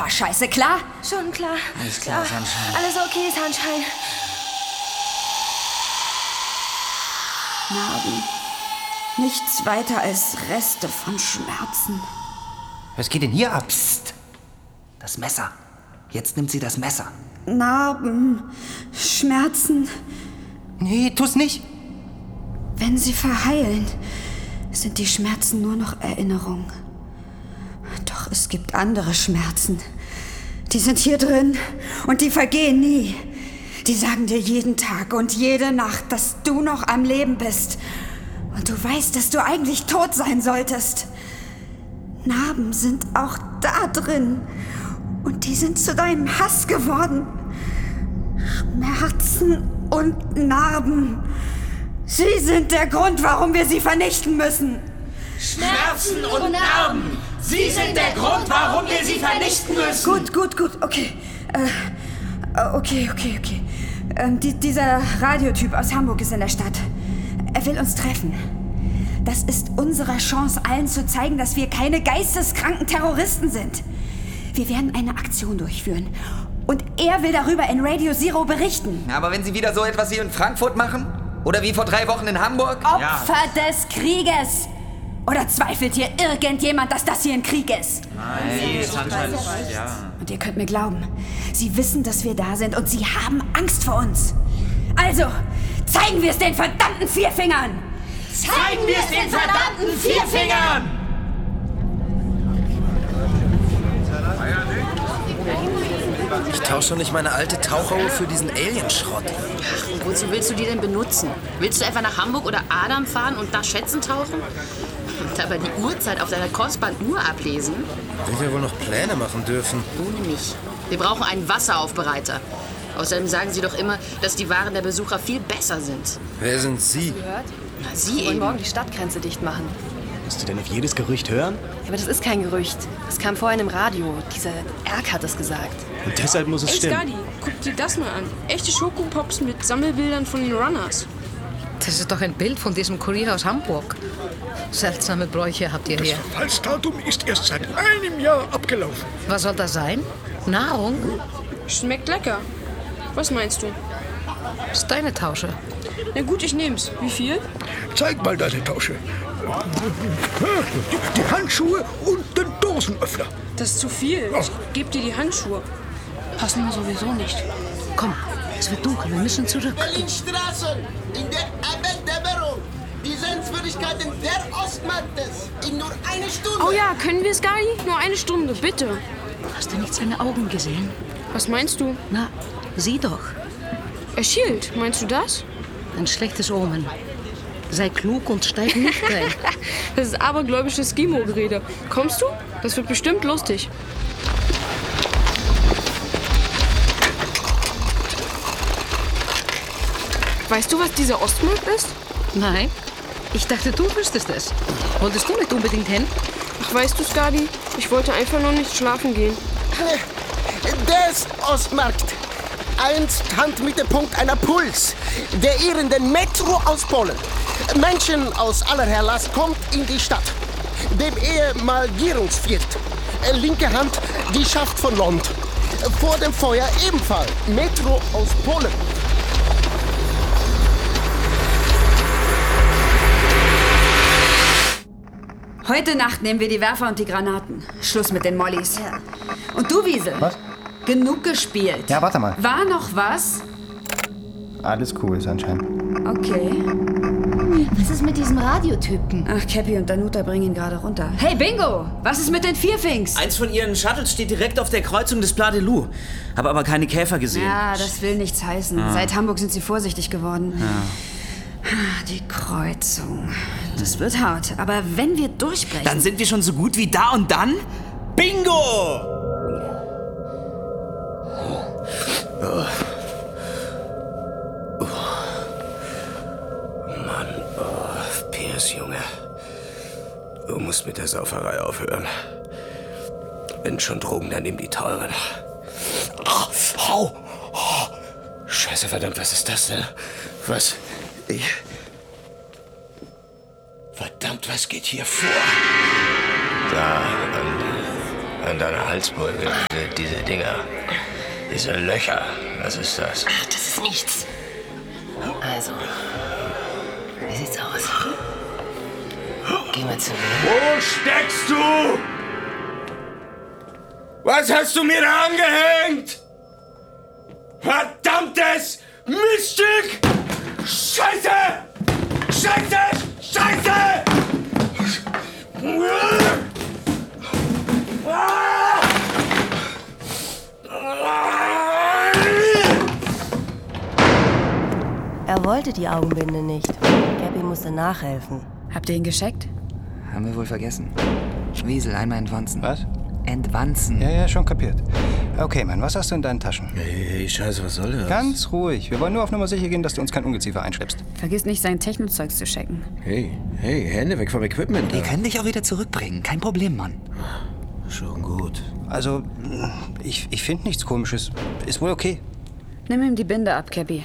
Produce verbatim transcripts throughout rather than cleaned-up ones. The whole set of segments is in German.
Oberscheiße, klar? Schon klar. Alles klar, Sunshine. Alles okay, Sunshine. Narben. Nichts weiter als Reste von Schmerzen. Was geht denn hier ab? Psst. Das Messer. Jetzt nimmt sie das Messer. Narben. Schmerzen. Nee, tu's nicht. Wenn sie verheilen, sind die Schmerzen nur noch Erinnerung. Doch es gibt andere Schmerzen. Die sind hier drin und die vergehen nie. Die sagen dir jeden Tag und jede Nacht, dass du noch am Leben bist. Und du weißt, dass du eigentlich tot sein solltest. Narben sind auch da drin. Und die sind zu deinem Hass geworden. Schmerzen und Narben. Sie sind der Grund, warum wir sie vernichten müssen. Schmerzen und Narben. Sie sind der Grund, warum wir sie vernichten müssen. Gut, gut, gut. Okay. Äh, okay, okay, okay. Ähm, die, dieser Radiotyp aus Hamburg ist in der Stadt. Er will uns treffen. Das ist unsere Chance, allen zu zeigen, dass wir keine geisteskranken Terroristen sind. Wir werden eine Aktion durchführen. Und er will darüber in Radio Zero berichten. Aber wenn sie wieder so etwas wie in Frankfurt machen? Oder wie vor drei Wochen in Hamburg? Opfer ja. des Krieges! Oder zweifelt hier irgendjemand, dass das hier ein Krieg ist? Nein, Sunshine ist, ja. Und ihr könnt mir glauben, sie wissen, dass wir da sind und sie haben Angst vor uns. Also, zeigen wir es den verdammten Vierfingern! Zeigen wir es den verdammten Vierfingern! Ich tausche doch nicht meine alte Taucheruhr für diesen Alienschrott. Ach, und wozu willst du die denn benutzen? Willst du einfach nach Hamburg oder Adam fahren und da Schätzen tauchen? Und dabei die Uhrzeit auf deiner kostbaren Uhr ablesen? Wird ja wohl noch Pläne machen dürfen. Ohne mich. Wir brauchen einen Wasseraufbereiter. Außerdem sagen sie doch immer, dass die Waren der Besucher viel besser sind. Wer sind Sie? Gehört? Na, sie Wir wollen eben. morgen die Stadtgrenze dicht machen. Musst du denn auf jedes Gerücht hören? Ja, aber das ist kein Gerücht. Das kam vorhin im Radio. Dieser Erk hat es gesagt. Und deshalb muss es Ey, stimmen. Skadi, guck dir das mal an. Echte Schokopops mit Sammelbildern von den Runners. Das ist doch ein Bild von diesem Kurier aus Hamburg. Seltsame Bräuche habt ihr hier. Das Verfallsdatum ist erst seit einem Jahr abgelaufen. Was soll das sein? Nahrung? Schmeckt lecker. Was meinst du? Das ist deine Tausche. Na gut, ich nehm's. Wie viel? Zeig mal deine Tausche. Die, die Handschuhe und den Dosenöffner. Das ist zu viel. Ich geb dir die Handschuhe. Passen mir sowieso nicht. Komm, es wird dunkel, wir müssen zurück. Berlinstraßen, in der Abenddämmerung. Die Sehenswürdigkeiten der Ostmarktes. In nur eine Stunde. Oh ja, können wir, Skadi? Nur eine Stunde, bitte. Hast du nicht seine Augen gesehen? Was meinst du? Na, sieh doch. Er schielt. Meinst du das? Ein schlechtes Omen. Sei klug und steig nicht ein. Das ist abergläubisches Skimo-Gerede. Kommst du? Das wird bestimmt lustig. Weißt du, was dieser Ostmarkt ist? Nein, ich dachte, du wüsstest es. Wolltest du nicht unbedingt hin? Ach, weißt du, Skadi? Ich wollte einfach noch nicht schlafen gehen. Der ist Ostmarkt. Einst Handmittelpunkt einer Puls, der irrenden Metro aus Polen. Menschen aus aller Herlass kommt in die Stadt. Dem ehemal Gierungsviertel. Linke Hand die Schaft von Lond. Vor dem Feuer ebenfalls Metro aus Polen. Heute Nacht nehmen wir die Werfer und die Granaten. Schluss mit den Mollys. Ja. Und du, Wiesel? Was? Genug gespielt. Ja, warte mal. War noch was? Alles cool, Sunshine. Okay. Was ist mit diesem Radiotypen? Ach, Cappy und Danuta bringen ihn gerade runter. Hey, Bingo! Was ist mit den Vierfings? Eins von ihren Shuttles steht direkt auf der Kreuzung des Pla de Loup. Habe aber keine Käfer gesehen. Ja, das will nichts heißen. Ja. Seit Hamburg sind sie vorsichtig geworden. Ja. Die Kreuzung. Das wird hart. Aber wenn wir durchbrechen... Dann sind wir schon so gut wie da und dann? Bingo! Oh. Oh. Mann, oh, Piers, Junge. Du musst mit der Sauferei aufhören. Wenn schon Drogen, dann nimm die teuren. Oh, au! Oh. Scheiße, verdammt, was ist das denn? Was? Ich... Verdammt, was geht hier vor? Da, an, An deiner Halsbeuge, diese, diese Dinger. Diese Löcher. Was ist das? Ach, das ist nichts. Also, wie sieht's aus? Geh mal zu mir. Wo steckst du? Was hast du mir da angehängt? Verdammtes Miststück! Scheiße! Scheiße! Scheiße! Er wollte die Augenbinde nicht. Gabby musste nachhelfen. Habt ihr ihn gescheckt? Haben wir wohl vergessen. Wiesel, einmal entwanzen. Was? Entwanzen. Ja, ja, schon kapiert. Okay, Mann, was hast du in deinen Taschen? Hey, Scheiße, was soll das? Ganz ruhig. Wir wollen nur auf Nummer sicher gehen, dass du uns kein Ungeziefer einschleppst. Vergiss nicht, sein Technozeugs zu checken. Hey, hey, Hände weg vom Equipment. Wir können dich auch wieder zurückbringen. Kein Problem, Mann. Schon gut. Also, ich, ich finde nichts Komisches. Ist wohl okay. Nimm ihm die Binde ab, Cappy.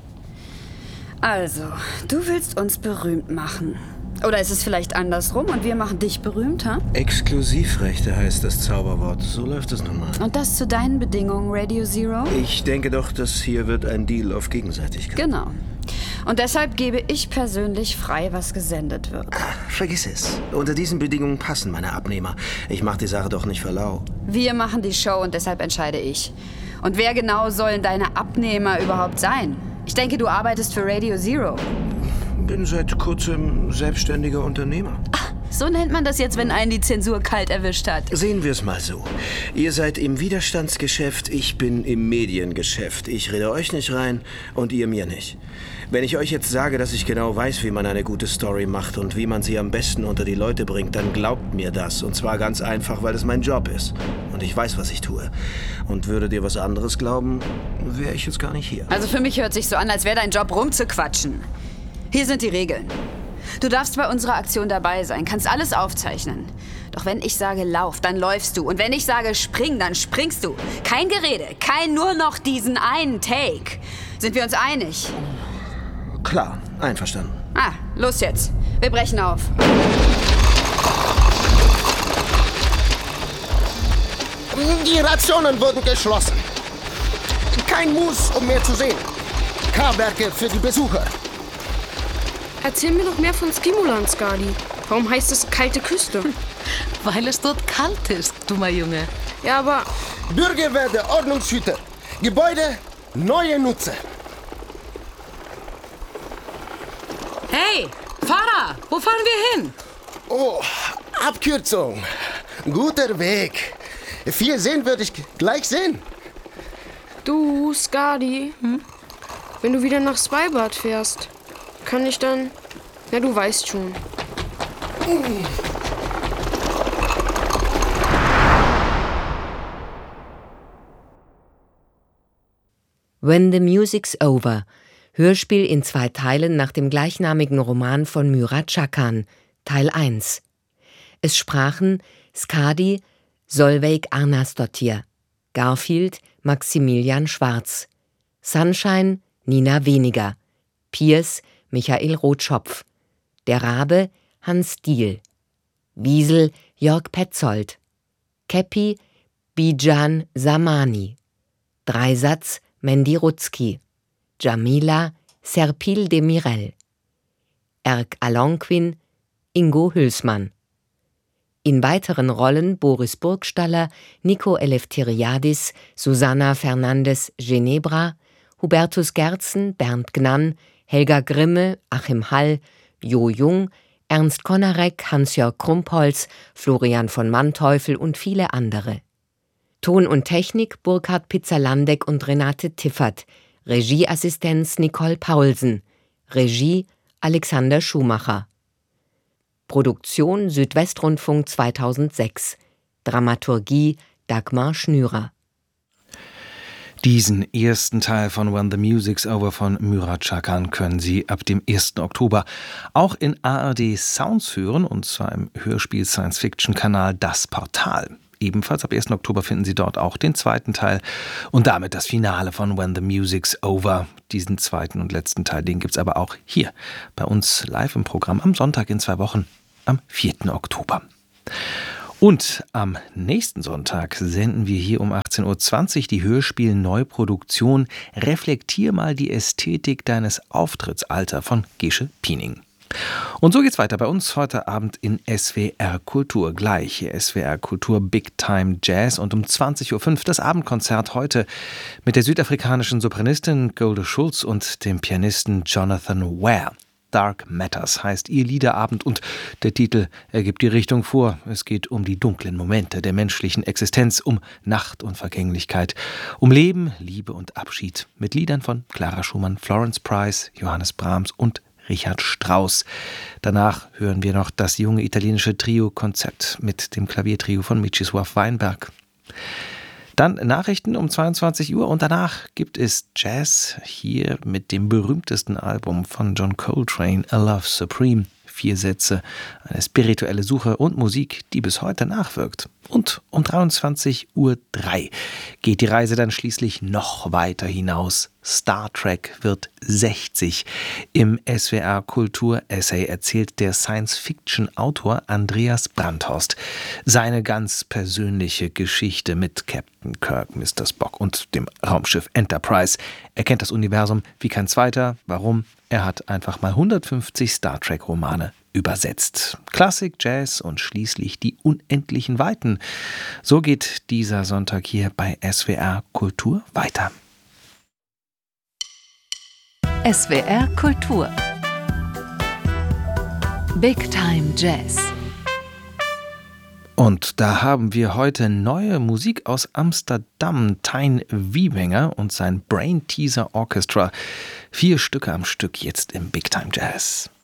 Also, du willst uns berühmt machen. Oder ist es vielleicht andersrum und wir machen dich berühmt, ha? Exklusivrechte heißt das Zauberwort. So läuft es nun mal. Und das zu deinen Bedingungen, Radio Zero? Ich denke doch, das hier wird ein Deal auf Gegenseitigkeit. Genau. Und deshalb gebe ich persönlich frei, was gesendet wird. Vergiss es. Unter diesen Bedingungen passen meine Abnehmer. Ich mache die Sache doch nicht für lau. Wir machen die Show und deshalb entscheide ich. Und wer genau sollen deine Abnehmer überhaupt sein? Ich denke, du arbeitest für Radio Zero. Bin seit kurzem selbstständiger Unternehmer. Ach, so nennt man das jetzt, wenn einen die Zensur kalt erwischt hat. Sehen wir es mal so. Ihr seid im Widerstandsgeschäft, ich bin im Mediengeschäft. Ich rede euch nicht rein und ihr mir nicht. Wenn ich euch jetzt sage, dass ich genau weiß, wie man eine gute Story macht und wie man sie am besten unter die Leute bringt, dann glaubt mir das. Und zwar ganz einfach, weil es mein Job ist. Und ich weiß, was ich tue. Und würdet ihr was anderes glauben, wäre ich jetzt gar nicht hier. Also für mich hört sich so an, als wäre dein Job rumzuquatschen. Hier sind die Regeln. Du darfst bei unserer Aktion dabei sein, kannst alles aufzeichnen. Doch wenn ich sage lauf, dann läufst du. Und wenn ich sage spring, dann springst du. Kein Gerede, kein nur noch diesen einen Take. Sind wir uns einig? Klar, einverstanden. Ah, los jetzt. Wir brechen auf. Die Rationen wurden geschlossen. Kein Mus, um mehr zu sehen. K-Werke für die Besucher. Erzähl mir noch mehr von Skimulan, Skadi. Warum heißt es kalte Küste? Weil es dort kalt ist, dummer Junge. Ja, aber... Bürgerwehr, Ordnungshüter. Gebäude, neue Nutzer. Hey, Fahrer, wo fahren wir hin? Oh, Abkürzung. Guter Weg. Viel sehen würde ich gleich sehen. Du, Skadi, hm? Wenn du wieder nach Spybad fährst, kann ich dann... Ja, du weißt schon. When the Music's Over. Hörspiel in zwei Teilen nach dem gleichnamigen Roman von Murat Çakan, Teil eins. Es sprachen Skadi, Solveig Arnasdottir, Garfield, Maximilian Schwarz, Sunshine, Nina Weniger, Piers, Michael Rotschopf, der Rabe, Hans Diehl, Wiesel, Jörg Petzold, Käppi, Bijan Samani, Dreisatz, Mendi Rutzki, Jamila, Serpil Demirel, Erk Alonquin, Ingo Hülsmann. In weiteren Rollen Boris Burgstaller, Nico Eleftheriadis, Susanna Fernandes Genebra, Hubertus Gerzen, Bernd Gnann, Helga Grimme, Achim Hall, Jo Jung, Ernst Konarek, Hans-Jörg Krumpholz, Florian von Manteuffel und viele andere. Ton und Technik Burkhard Pizzalandek und Renate Tiffert, Regieassistenz Nicole Paulsen, Regie Alexander Schumacher. Produktion Südwestrundfunk zweitausendsechs, Dramaturgie Dagmar Schnürer. Diesen ersten Teil von When the Music's Over von Murat Çakan können Sie ab dem ersten Oktober auch in A R D Sounds hören, und zwar im Hörspiel-Science-Fiction-Kanal Das Portal. Ebenfalls ab ersten Oktober finden Sie dort auch den zweiten Teil und damit das Finale von When the Music's Over. Diesen zweiten und letzten Teil, den gibt es aber auch hier bei uns live im Programm am Sonntag in zwei Wochen, am vierten Oktober. Und am nächsten Sonntag senden wir hier um achtzehn Uhr zwanzig die Hörspiel-Neuproduktion Reflektier mal die Ästhetik deines Auftritts, Alter von Gesche Piening. Und so geht's weiter bei uns heute Abend in S W R Kultur. Gleich S W R Kultur Big Time Jazz und um zwanzig Uhr fünf das Abendkonzert heute mit der südafrikanischen Sopranistin Golde Schulz und dem Pianisten Jonathan Ware. Dark Matters heißt ihr Liederabend und der Titel ergibt die Richtung vor. Es geht um die dunklen Momente der menschlichen Existenz, um Nacht und Vergänglichkeit, um Leben, Liebe und Abschied mit Liedern von Clara Schumann, Florence Price, Johannes Brahms und Richard Strauss. Danach hören wir noch das junge italienische Trio-Konzert mit dem Klaviertrio von Mieczysław Weinberg. Dann Nachrichten um zweiundzwanzig Uhr und danach gibt es Jazz hier mit dem berühmtesten Album von John Coltrane, A Love Supreme. Vier Sätze, eine spirituelle Suche und Musik, die bis heute nachwirkt. Und um dreiundzwanzig Uhr drei geht die Reise dann schließlich noch weiter hinaus. Star Trek wird sechzig. Im S W R Kultur Essay erzählt der Science-Fiction-Autor Andreas Brandhorst seine ganz persönliche Geschichte mit Captain Kirk, Mister Spock und dem Raumschiff Enterprise. Er kennt das Universum wie kein zweiter. Warum? Er hat einfach mal hundertfünfzig Star Trek-Romane übersetzt. Klassik, Jazz und schließlich die unendlichen Weiten. So geht dieser Sonntag hier bei S W R Kultur weiter. S W R Kultur Big Time Jazz. Und da haben wir heute neue Musik aus Amsterdam. Tijn Wiebenger und sein Brain Teaser Orchestra. Vier Stücke am Stück jetzt im Big Time Jazz.